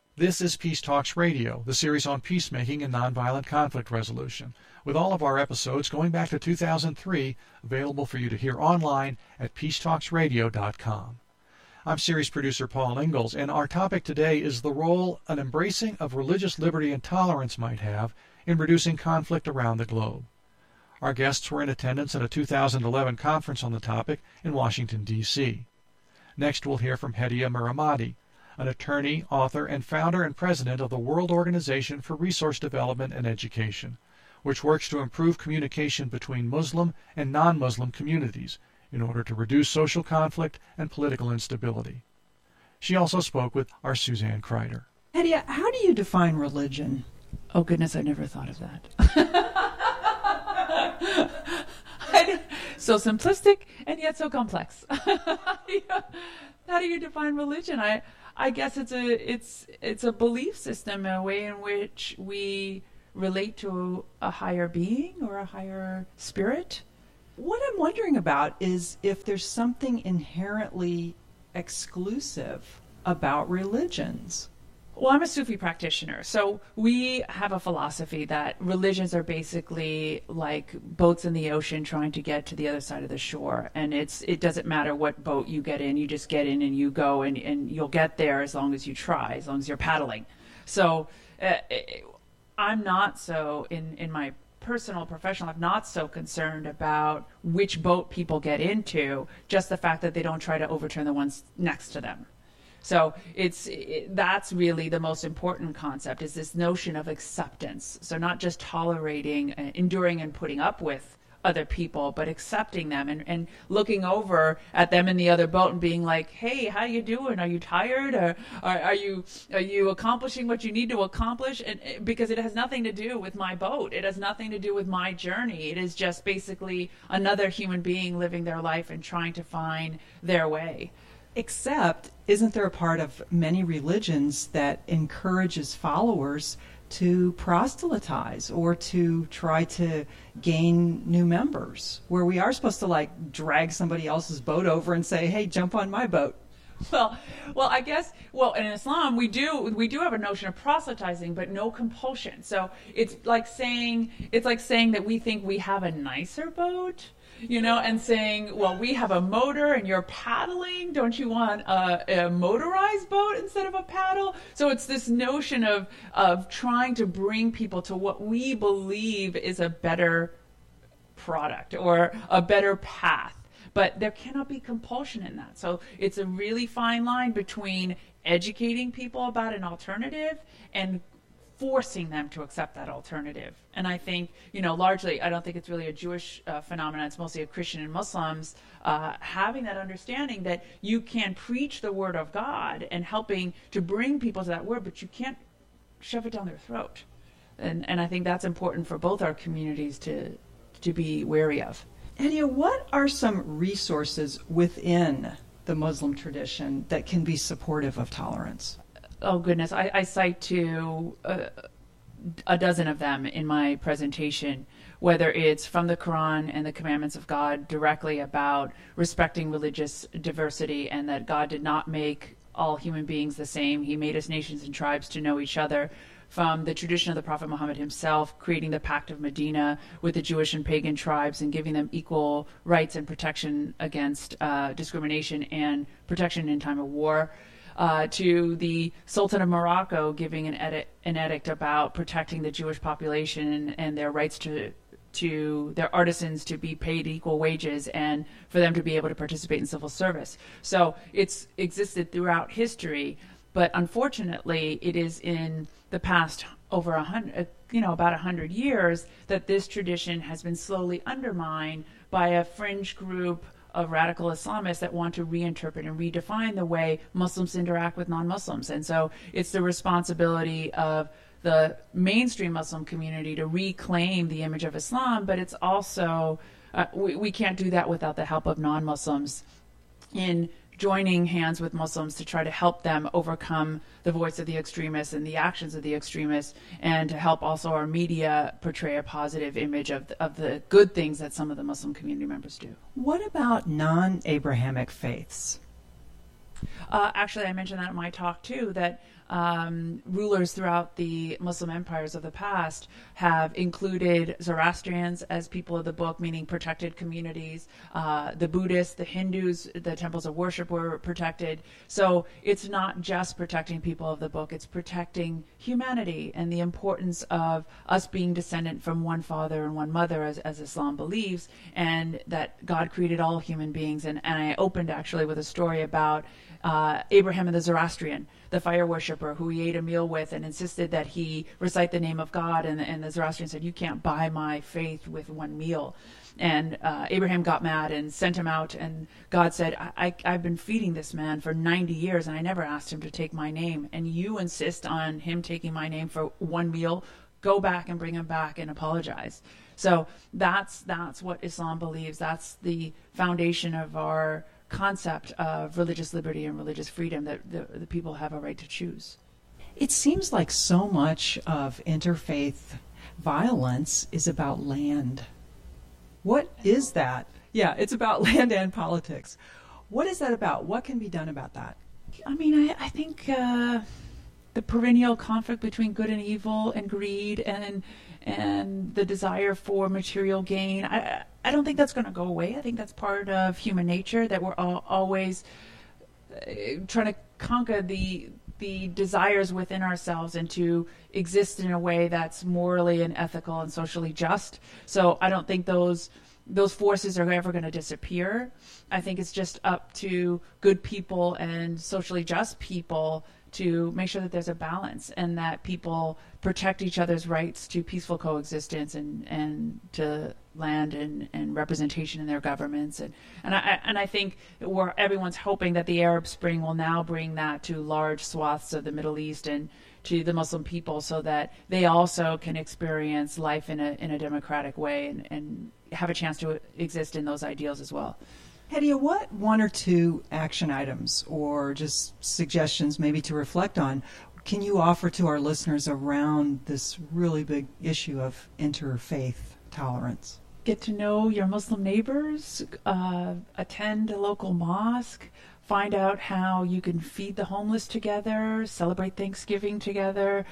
This is Peace Talks Radio, the series on peacemaking and nonviolent conflict resolution, with all of our episodes going back to 2003, available for you to hear online at peacetalksradio.com. I'm series producer Paul Ingalls, and our topic today is the role an embracing of religious liberty and tolerance might have in reducing conflict around the globe. Our guests were in attendance at a 2011 conference on the topic in Washington, D.C. Next, we'll hear from Hediye Miramati, an attorney, author, and founder and president of the World Organization for Resource Development and Education, which works to improve communication between Muslim and non-Muslim communities in order to reduce social conflict and political instability. She also spoke with our Suzanne Kreider. Hediye, how do you define religion? Oh, goodness, I never thought of that. So simplistic and yet so complex. How do you define religion? I guess it's a belief system, a way in which we relate to a higher being or a higher spirit. What I'm wondering about is if there's something inherently exclusive about religions. Well, I'm a Sufi practitioner, so we have a philosophy that religions are basically like boats in the ocean trying to get to the other side of the shore. And it doesn't matter what boat you get in, you just get in and you go, and you'll get there as long as you try, as long as you're paddling. So I'm not so, in my personal, professional, I'm not so concerned about which boat people get into, just the fact that they don't try to overturn the ones next to them. So that's really the most important concept, is this notion of acceptance. So not just tolerating, enduring and putting up with other people, but accepting them and looking over at them in the other boat and being like, hey, how you doing? Are you tired? Or are you accomplishing what you need to accomplish? And because it has nothing to do with my boat. It has nothing to do with my journey. It is just basically another human being living their life and trying to find their way. Except, isn't there a part of many religions that encourages followers to proselytize or to try to gain new members, where we are supposed to like drag somebody else's boat over and say, hey, jump on my boat? Well, I guess, in Islam, we do have a notion of proselytizing, but no compulsion. So it's like saying that we think we have a nicer boat, and saying, well, we have a motor and you're paddling. Don't you want a motorized boat instead of a paddle? So it's this notion of trying to bring people to what we believe is a better product or a better path. But there cannot be compulsion in that. So it's a really fine line between educating people about an alternative and forcing them to accept that alternative. And I think, largely, I don't think it's really a Jewish phenomenon. It's mostly a Christian and Muslims having that understanding that you can preach the word of God and helping to bring people to that word, but you can't shove it down their throat. And I think that's important for both our communities to be wary of. Hediye, what are some resources within the Muslim tradition that can be supportive of tolerance? Oh, goodness. I cite to a dozen of them in my presentation, whether it's from the Quran and the commandments of God directly about respecting religious diversity and that God did not make all human beings the same. He made us nations and tribes to know each other. From the tradition of the Prophet Muhammad himself, creating the Pact of Medina with the Jewish and pagan tribes and giving them equal rights and protection against discrimination and protection in time of war. To the Sultan of Morocco giving an edict about protecting the Jewish population and their rights to their artisans to be paid equal wages and for them to be able to participate in civil service. So it's existed throughout history, but unfortunately it is in the past over about 100 years that this tradition has been slowly undermined by a fringe group of radical Islamists that want to reinterpret and redefine the way Muslims interact with non-Muslims. And so it's the responsibility of the mainstream Muslim community to reclaim the image of Islam, but it's also, we can't do that without the help of non-Muslims in joining hands with Muslims to try to help them overcome the voice of the extremists and the actions of the extremists, and to help also our media portray a positive image of the good things that some of the Muslim community members do. What about non-Abrahamic faiths? Actually, I mentioned that in my talk too, that rulers throughout the Muslim empires of the past have included Zoroastrians as people of the book, meaning protected communities. The Buddhists, the Hindus, the temples of worship were protected. So it's not just protecting people of the book, it's protecting humanity and the importance of us being descendant from one father and one mother, as Islam believes, and that God created all human beings. And I opened actually with a story about Abraham and the Zoroastrian, the fire worshiper who he ate a meal with and insisted that he recite the name of God. And the Zoroastrian said, "You can't buy my faith with one meal." And Abraham got mad and sent him out. And God said, I've been feeding this man for 90 years and I never asked him to take my name. And you insist on him taking my name for one meal? Go back and bring him back and apologize. So that's what Islam believes. That's the foundation of our concept of religious liberty and religious freedom, that the people have a right to choose. It seems like so much of interfaith violence is about land. What is that? Yeah, it's about land and politics. What is that about? What can be done about that? I mean, I think the perennial conflict between good and evil and greed and the desire for material gain, I don't think that's going to go away. I think that's part of human nature, that we're always trying to conquer the desires within ourselves and to exist in a way that's morally and ethical and socially just. So I don't think those forces are ever going to disappear. I think it's just up to good people and socially just people to make sure that there's a balance and that people protect each other's rights to peaceful coexistence and to land and representation in their governments. And I think everyone's hoping that the Arab Spring will now bring that to large swaths of the Middle East and to the Muslim people, so that they also can experience life in a democratic way and have a chance to exist in those ideals as well. Hedia, what one or two action items or just suggestions maybe to reflect on can you offer to our listeners around this really big issue of interfaith tolerance? Get to know your Muslim neighbors, attend a local mosque, find out how you can feed the homeless together, celebrate Thanksgiving together.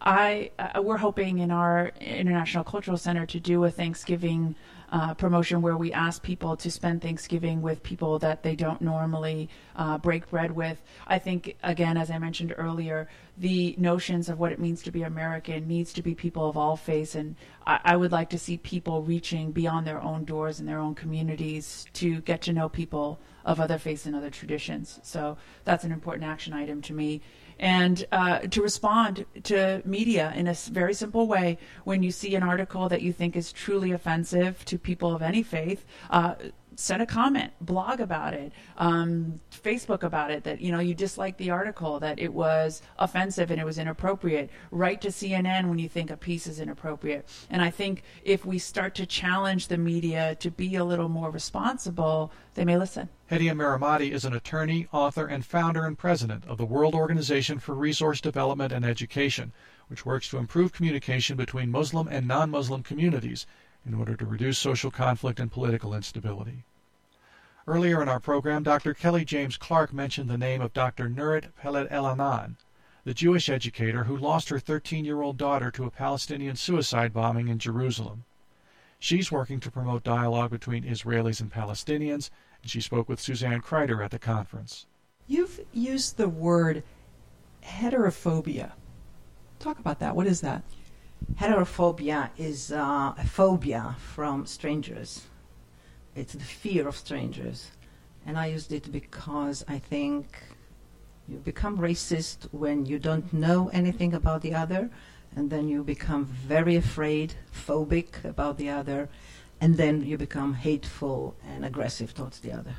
We're hoping in our International Cultural Center to do a Thanksgiving promotion where we ask people to spend Thanksgiving with people that they don't normally break bread with. I think, again, as I mentioned earlier, the notions of what it means to be American needs to be people of all faiths, and I would like to see people reaching beyond their own doors and their own communities to get to know people of other faiths and other traditions. So that's an important action item to me. And to respond to media in a very simple way. When you see an article that you think is truly offensive to people of any faith, send a comment, blog about it, Facebook about it, that you dislike the article, that it was offensive and it was inappropriate. Write to CNN when you think a piece is inappropriate. And I think if we start to challenge the media to be a little more responsible, they may listen. Hedia Miramati is an attorney, author, and founder and president of the World Organization for Resource Development and Education, which works to improve communication between Muslim and non-Muslim communities in order to reduce social conflict and political instability. Earlier in our program, Dr. Kelly James Clark mentioned the name of Dr. Nurit Peled-El-Hanan, the Jewish educator who lost her 13-year-old daughter to a Palestinian suicide bombing in Jerusalem. She's working to promote dialogue between Israelis and Palestinians, and she spoke with Suzanne Kreider at the conference. You've used the word heterophobia. Talk about that. What is that? Heterophobia is a phobia from strangers. It's the fear of strangers. And I used it because I think you become racist when you don't know anything about the other, and then you become very afraid, phobic about the other, and then you become hateful and aggressive towards the other.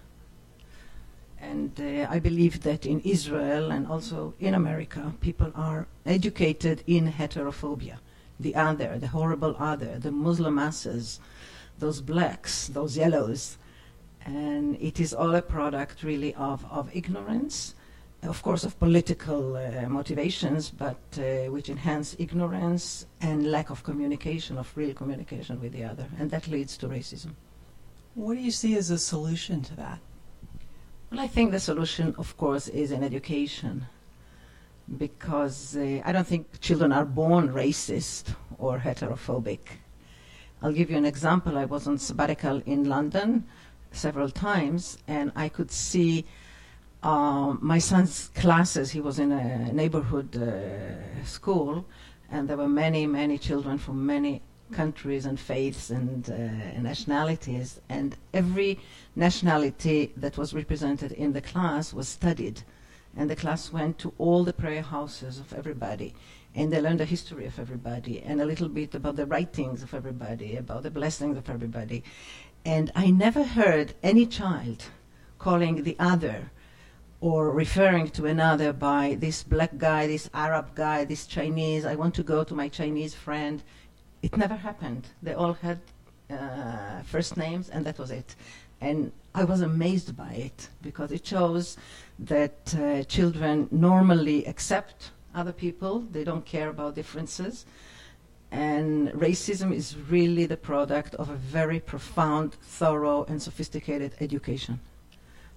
And I believe that in Israel and also in America, people are educated in heterophobia. The other, the horrible other, the Muslim masses, those blacks, those yellows. And it is all a product really of ignorance, of course of political motivations, but which enhance ignorance and lack of communication, of real communication with the other. And that leads to racism. What do you see as a solution to that? Well, I think the solution, of course, is in education, because I don't think children are born racist or heterophobic. I'll give you an example. I was on sabbatical in London several times, and I could see my son's classes. He was in a neighborhood school, and there were many, many children from many countries and faiths and nationalities, and every nationality that was represented in the class was studied. And the class went to all the prayer houses of everybody, and they learned the history of everybody and a little bit about the writings of everybody, about the blessings of everybody. And I never heard any child calling the other or referring to another by this black guy, this Arab guy, this Chinese, I want to go to my Chinese friend. It never happened. They all had first names, and that was it. And I was amazed by it, because it shows that children normally accept other people. They don't care about differences. And racism is really the product of a very profound, thorough, and sophisticated education.